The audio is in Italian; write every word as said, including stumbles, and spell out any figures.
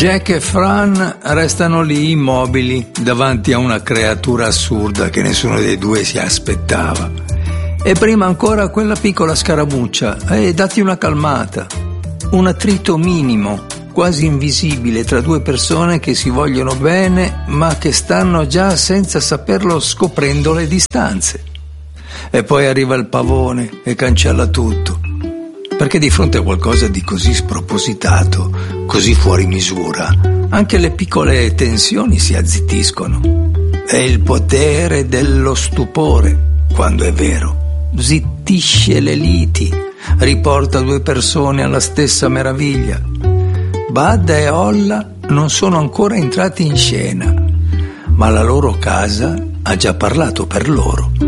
Jack e Fran restano lì immobili davanti a una creatura assurda che nessuno dei due si aspettava. E prima ancora quella piccola scaramuccia, e datti una calmata. Un attrito minimo, quasi invisibile tra due persone che si vogliono bene ma che stanno già senza saperlo scoprendo le distanze. E poi arriva il pavone e cancella tutto. Perché di fronte a qualcosa di così spropositato, così fuori misura, anche le piccole tensioni si azzittiscono. È il potere dello stupore, quando è vero. Zittisce le liti, riporta due persone alla stessa meraviglia. Bud e Olla non sono ancora entrati in scena, ma la loro casa ha già parlato per loro.